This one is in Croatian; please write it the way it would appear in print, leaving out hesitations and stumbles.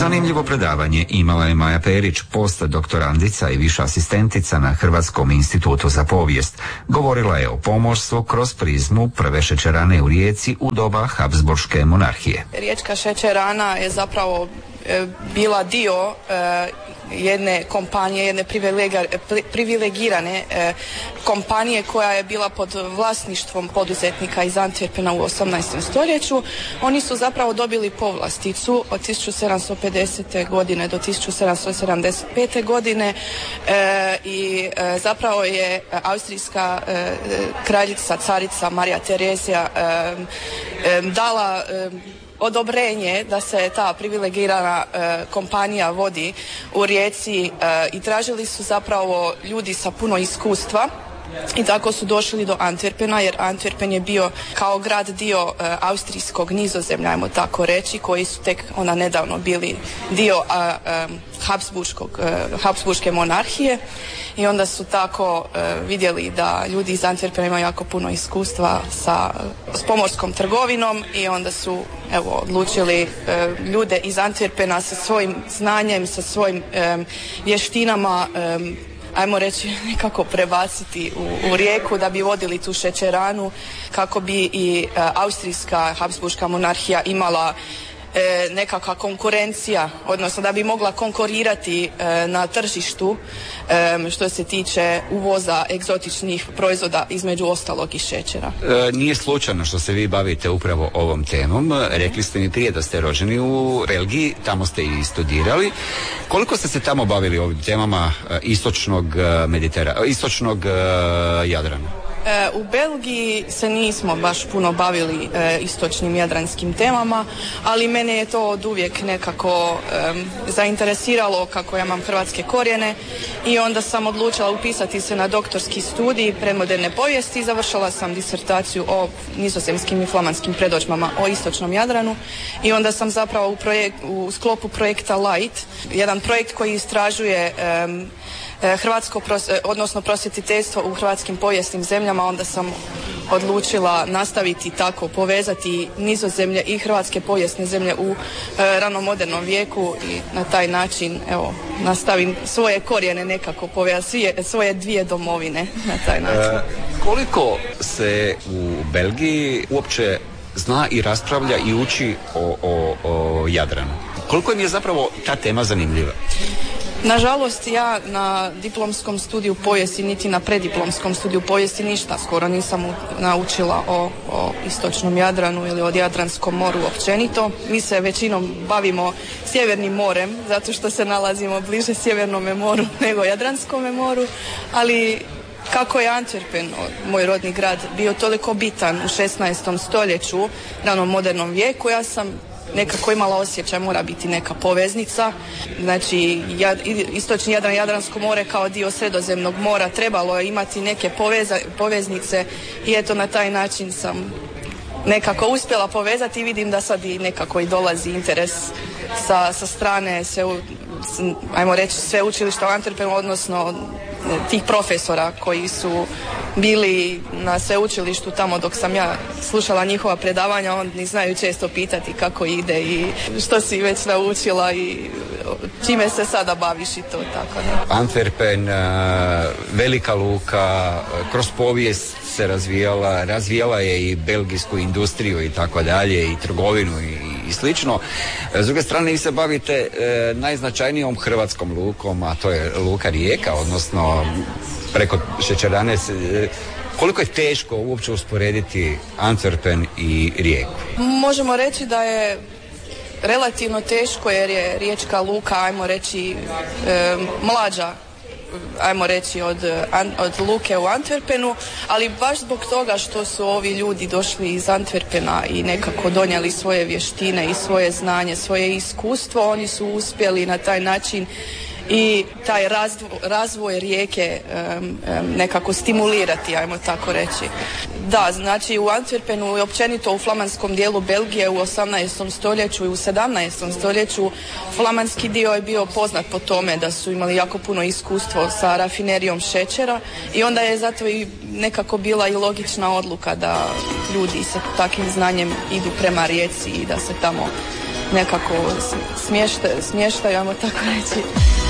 Zanimljivo predavanje imala je Maja Perić, postdoktorandica i viša asistentica na Hrvatskom institutu za povijest. Govorila je o pomorstvu kroz prizmu prve šećerane u Rijeci u doba Habsburške monarhije. Riječka šećerana je zapravo bila dio jedne kompanije, jedne privilegirane kompanije koja je bila pod vlasništvom poduzetnika iz Antwerpena u 18. stoljeću. Oni su zapravo dobili povlasticu od 1750. godine do 1775. godine i zapravo je austrijska kraljica, carica Marija Terezija dala odobrenje da se ta privilegirana kompanija vodi u Rijeci i tražili su zapravo ljudi sa puno iskustva i tako su došli do Antwerpena, jer Antwerpen je bio kao grad dio austrijskog Nizozemlja, ajmo tako reći, koji su tek ona nedavno bili dio Habsburške monarhije i onda su tako vidjeli da ljudi iz Antwerpena imaju jako puno iskustva s pomorskom trgovinom i onda su odlučili ljude iz Antwerpena sa svojim znanjem, sa svojim vještinama ajmo reći nekako prebaciti u Rijeku da bi vodili tu šećeranu, kako bi i austrijska Habsburška monarhija imala nekakva konkurencija, odnosno da bi mogla konkurirati na tržištu što se tiče uvoza egzotičnih proizvoda, između ostalog i šećera. Nije slučajno što se vi bavite upravo ovom temom. Rekli ste mi prije da ste rođeni u Belgiji, tamo ste i studirali. Koliko ste se tamo bavili ovim temama istočnog Jadrana? U Belgiji se nismo baš puno bavili istočnim jadranskim temama, ali mene je to od uvijek nekako zainteresiralo, kako ja imam hrvatske korijene, i onda sam odlučila upisati se na doktorski studij predmoderne povijesti i završila sam disertaciju o nizozemskim i flamanskim predodžbama o istočnom Jadranu i onda sam zapravo u sklopu projekta Light, jedan projekt koji istražuje hrvatsko, odnosno prosvjetiteljstvo u hrvatskim povijesnim zemljama, onda sam odlučila nastaviti tako, povezati Nizozemlje i hrvatske povijesne zemlje u ranomodernom vijeku i na taj način nastavim svoje korijene nekako, svoje dvije domovine na taj način. Koliko se u Belgiji uopće zna i raspravlja i uči o Jadranu? Koliko im je zapravo ta tema zanimljiva? Nažalost, ja na diplomskom studiju povijesti niti na preddiplomskom studiju povijesti ništa skoro nisam naučila o istočnom Jadranu ili o Jadranskom moru općenito. Mi se većinom bavimo Sjevernim morem, zato što se nalazimo bliže Sjevernome moru nego Jadranskome moru, ali kako je Antwerpen, moj rodni grad, bio toliko bitan u 16. stoljeću, ranom modernom vijeku, ja sam nekako imala osjećaj, mora biti neka poveznica. Znači, istočni Jadran, Jadransko more kao dio Sredozemnog mora, trebalo je imati neke poveznice i eto na taj način sam nekako uspjela povezati i vidim da sad i nekako i dolazi interes sa strane ajmo reći sveučilišta u Antwerpenu, odnosno tih profesora koji su bili na sveučilištu tamo dok sam ja slušala njihova predavanja. Oni znaju često pitati kako ide i što si već naučila i čime se sada baviš i to tako. Ne? Antwerpen, velika luka, kroz povijest se razvijala je i belgijsku industriju i tako dalje, i trgovinu i slično. S druge strane, vi se bavite najznačajnijom hrvatskom lukom, a to je luka Rijeka, odnosno preko šećerane. Koliko je teško uopće usporediti Antwerpen i Rijeku? Možemo reći da je relativno teško jer je riječka luka, ajmo reći, mlađa, ajmo reći, od luke u Antwerpenu, ali baš zbog toga što su ovi ljudi došli iz Antwerpena i nekako donijeli svoje vještine i svoje znanje, svoje iskustvo, oni su uspjeli na taj način i taj razvoj Rijeke nekako stimulirati, ajmo tako reći. Da, znači u Antwerpenu i općenito u flamanskom dijelu Belgije u 18. stoljeću i u 17. stoljeću flamanski dio je bio poznat po tome da su imali jako puno iskustvo sa rafinerijom šećera i onda je zato i nekako bila i logična odluka da ljudi sa takvim znanjem idu prema Rijeci i da se tamo nekako smještaju, ajmo tako reći.